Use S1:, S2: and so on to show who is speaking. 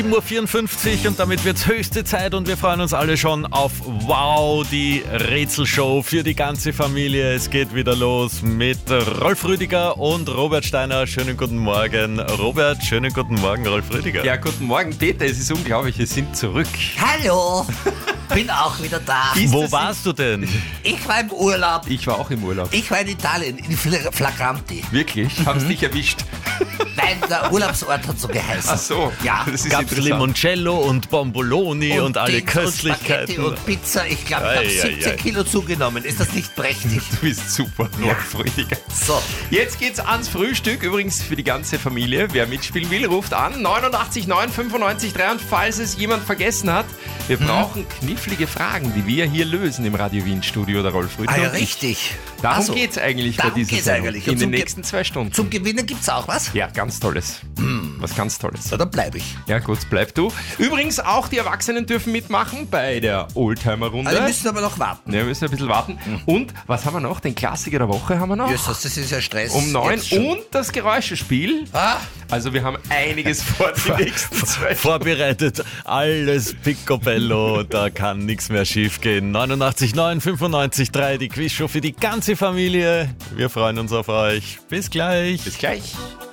S1: 7:54 Uhr und damit wird's höchste Zeit und wir freuen uns alle schon auf Wow, die Rätselshow für die ganze Familie. Es geht wieder los mit Rolf Rüdiger und Robert Steiner. Schönen guten Morgen, Robert. Schönen guten Morgen, Rolf Rüdiger.
S2: Ja, guten Morgen, Peter. Es ist unglaublich, wir sind zurück.
S3: Hallo, bin auch wieder da.
S1: Wo warst du denn?
S3: Ich war im Urlaub.
S2: Ich war auch im Urlaub.
S3: Ich war in Italien, in Flagranti.
S2: Wirklich? Hab's dich erwischt?
S3: Nein, der Urlaubsort hat so geheißen.
S2: Ach so,
S3: Ja.
S2: das ist
S1: Gab's
S2: interessant.
S1: Limoncello und Bomboloni und alle
S3: Dings und
S1: Köstlichkeiten.
S3: Spaghetti und Pizza. Ich glaube, ich
S1: Ei,
S3: habe
S1: ei,
S3: 17
S1: ei.
S3: Kilo zugenommen. Ist das nicht prächtig?
S2: Du bist super, Rolf Rüdiger.
S3: So.
S2: Jetzt geht's ans Frühstück, übrigens für die ganze Familie. Wer mitspielen will, ruft an 89 9 95 3 und falls es jemand vergessen hat, wir brauchen knifflige Fragen, die wir hier lösen im Radio Wien Studio der Rolf Rüdiger.
S3: Ah ja,
S2: und ich.
S3: richtig.
S2: Darum
S3: Also,
S2: geht's eigentlich bei
S3: darum
S2: dieser
S3: geht's
S2: Sendung.
S3: eigentlich.
S2: In
S3: Und
S2: den
S3: zum
S2: nächsten 2 Stunden.
S3: Zum Gewinnen gibt's auch was?
S2: Ja, ganz Tolles. Was ganz Tolles.
S3: Na, dann bleibe ich.
S2: Ja gut, bleib du. Übrigens, auch die Erwachsenen dürfen mitmachen bei der Oldtimer-Runde.
S3: Alle müssen aber noch warten.
S2: Ja, wir müssen ein bisschen warten. Und, was haben wir noch? Den Klassiker der Woche haben wir noch.
S3: Jesus, das ist ja Stress.
S2: Um 9
S3: Jetzt schon.
S2: und das Geräuschespiel.
S3: Ah,
S2: Also wir haben einiges vor die nächsten 2 Stunden.
S1: Vorbereitet, alles picobello, da kann nichts mehr schief gehen. 89 9 95 3, die Quizshow für die ganze Familie. Wir freuen uns auf euch. Bis gleich.
S2: Bis gleich.